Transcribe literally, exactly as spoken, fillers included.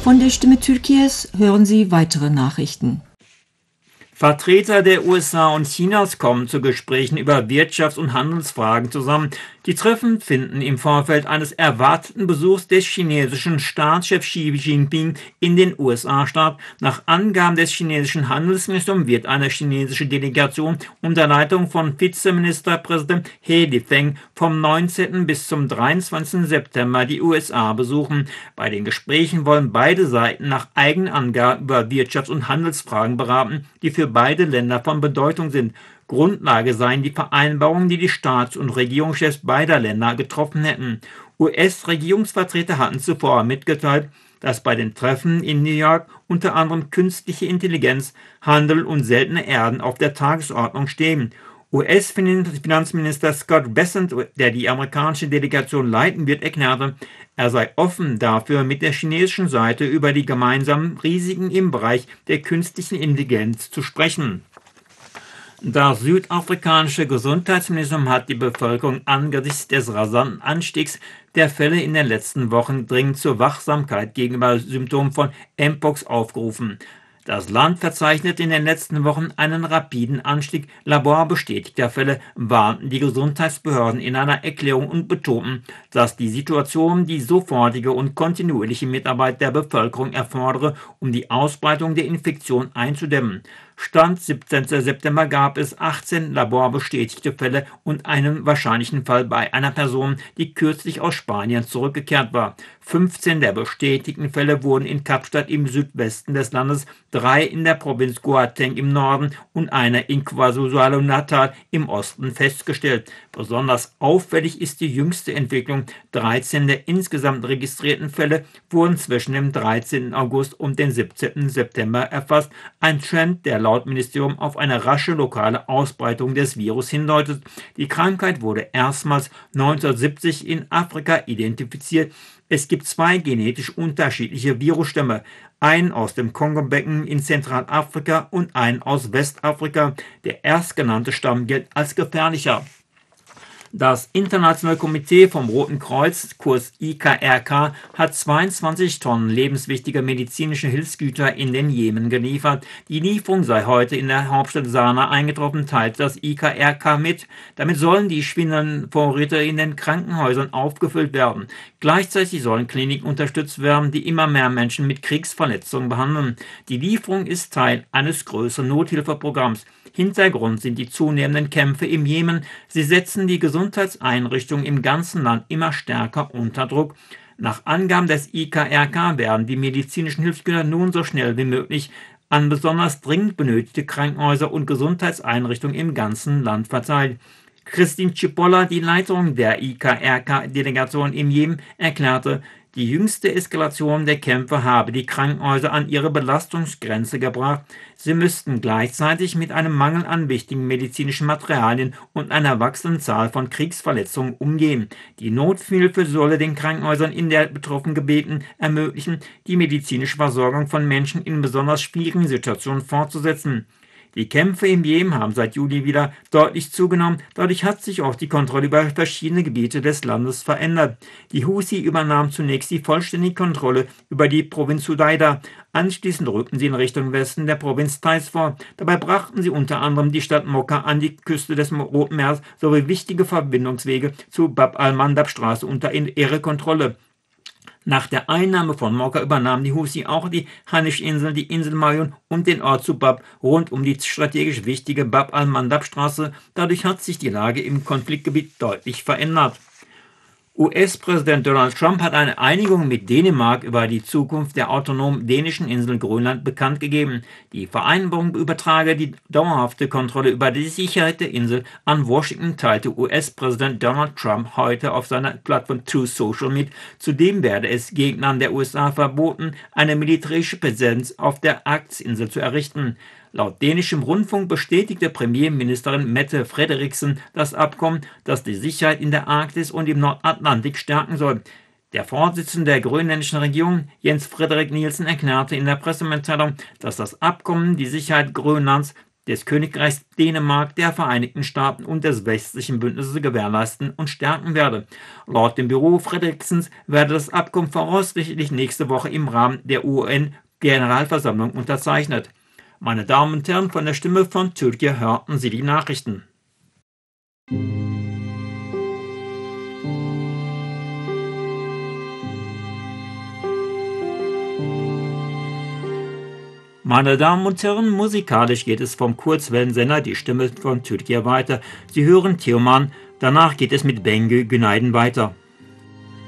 Von der Stimme Türkiye's hören Sie weitere Nachrichten. Vertreter der U S A und Chinas kommen zu Gesprächen über Wirtschafts- und Handelsfragen zusammen. Die Treffen finden im Vorfeld eines erwarteten Besuchs des chinesischen Staatschefs Xi Jinping in den U S A statt. Nach Angaben des chinesischen Handelsministeriums wird eine chinesische Delegation unter Leitung von Vizeministerpräsident He Lifeng vom neunzehnten bis zum dreiundzwanzigsten September die U S A besuchen. Bei den Gesprächen wollen beide Seiten nach eigenen Angaben über Wirtschafts- und Handelsfragen beraten, die für beide Länder von Bedeutung sind. Grundlage seien die Vereinbarungen, die die Staats- und Regierungschefs beider Länder getroffen hätten. U S-Regierungsvertreter hatten zuvor mitgeteilt, dass bei den Treffen in New York unter anderem künstliche Intelligenz, Handel und seltene Erden auf der Tagesordnung stehen. U S-Finanzminister Scott Bessent, der die amerikanische Delegation leiten wird, erklärte, er sei offen dafür, mit der chinesischen Seite über die gemeinsamen Risiken im Bereich der künstlichen Intelligenz zu sprechen. Das südafrikanische Gesundheitsministerium hat die Bevölkerung angesichts des rasanten Anstiegs der Fälle in den letzten Wochen dringend zur Wachsamkeit gegenüber Symptomen von Mpox aufgerufen. Das Land verzeichnet in den letzten Wochen einen rapiden Anstieg laborbestätigter Fälle, warnten die Gesundheitsbehörden in einer Erklärung und betonten, dass die Situation die sofortige und kontinuierliche Mitarbeit der Bevölkerung erfordere, um die Ausbreitung der Infektion einzudämmen. Stand siebzehnten September gab es achtzehn laborbestätigte Fälle und einen wahrscheinlichen Fall bei einer Person, die kürzlich aus Spanien zurückgekehrt war. fünfzehn der bestätigten Fälle wurden in Kapstadt im Südwesten des Landes, drei in der Provinz Gauteng im Norden und einer in KwaZulu-Natal im Osten festgestellt. Besonders auffällig ist die jüngste Entwicklung. dreizehn der insgesamt registrierten Fälle wurden zwischen dem dreizehnten August und dem siebzehnten September erfasst. Ein Trend, der laut Ministerium auf eine rasche lokale Ausbreitung des Virus hindeutet. Die Krankheit wurde erstmals neunzehnhundertsiebzig in Afrika identifiziert. Es gibt zwei genetisch unterschiedliche Virusstämme, einen aus dem Kongo-Becken in Zentralafrika und einen aus Westafrika. Der erstgenannte Stamm gilt als gefährlicher. Das Internationale Komitee vom Roten Kreuz, kurz I K R K, hat zweiundzwanzig Tonnen lebenswichtiger medizinische Hilfsgüter in den Jemen geliefert. Die Lieferung sei heute in der Hauptstadt Sanaa eingetroffen, teilt das I K R K mit. Damit sollen die schwindenden Vorräte in den Krankenhäusern aufgefüllt werden. Gleichzeitig sollen Kliniken unterstützt werden, die immer mehr Menschen mit Kriegsverletzungen behandeln. Die Lieferung ist Teil eines größeren Nothilfeprogramms. Hintergrund sind die zunehmenden Kämpfe im Jemen. Sie setzen die Gesundheitseinrichtungen im ganzen Land immer stärker unter Druck. Nach Angaben des I K R K werden die medizinischen Hilfsgüter nun so schnell wie möglich an besonders dringend benötigte Krankenhäuser und Gesundheitseinrichtungen im ganzen Land verteilt. Christine Cipolla, die Leiterin der I K R K-Delegation im Jemen, erklärte, die jüngste Eskalation der Kämpfe habe die Krankenhäuser an ihre Belastungsgrenze gebracht. Sie müssten gleichzeitig mit einem Mangel an wichtigen medizinischen Materialien und einer wachsenden Zahl von Kriegsverletzungen umgehen. Die Nothilfe solle den Krankenhäusern in der betroffenen Gebieten ermöglichen, die medizinische Versorgung von Menschen in besonders schwierigen Situationen fortzusetzen. Die Kämpfe im Jemen haben seit Juli wieder deutlich zugenommen, dadurch hat sich auch die Kontrolle über verschiedene Gebiete des Landes verändert. Die Husi übernahmen zunächst die vollständige Kontrolle über die Provinz Hudaida, anschließend rückten sie in Richtung Westen der Provinz Taiz vor. Dabei brachten sie unter anderem die Stadt Mokka an die Küste des Roten Meeres sowie wichtige Verbindungswege zu Bab al-Mandab-Straße unter ihre Kontrolle. Nach der Einnahme von Mokka übernahmen die Husi auch die Hanisch-Insel, die Insel Mayun und den Ort zu Bab rund um die strategisch wichtige Bab al-Mandab-Straße. Dadurch hat sich die Lage im Konfliktgebiet deutlich verändert. U S-Präsident Donald Trump hat eine Einigung mit Dänemark über die Zukunft der autonomen dänischen Insel Grönland bekannt gegeben. Die Vereinbarung übertrage die dauerhafte Kontrolle über die Sicherheit der Insel an Washington, teilte U S-Präsident Donald Trump heute auf seiner Plattform Truth Social mit. Zudem werde es Gegnern der U S A verboten, eine militärische Präsenz auf der Arktis-Insel zu errichten. Laut dänischem Rundfunk bestätigte Premierministerin Mette Frederiksen das Abkommen, das die Sicherheit in der Arktis und im Nordatlantik stärken soll. Der Vorsitzende der grönländischen Regierung, Jens Frederik Nielsen, erklärte in der Pressemitteilung, dass das Abkommen die Sicherheit Grönlands des Königreichs Dänemark, der Vereinigten Staaten und des westlichen Bündnisses gewährleisten und stärken werde. Laut dem Büro Fredriksens werde das Abkommen voraussichtlich nächste Woche im Rahmen der U N-Generalversammlung unterzeichnet. Meine Damen und Herren, von der Stimme von Türkei hörten Sie die Nachrichten. Meine Damen und Herren, musikalisch geht es vom Kurzwellensender Die Stimme von Türkei weiter. Sie hören Teoman, danach geht es mit Bengü Günaydın weiter.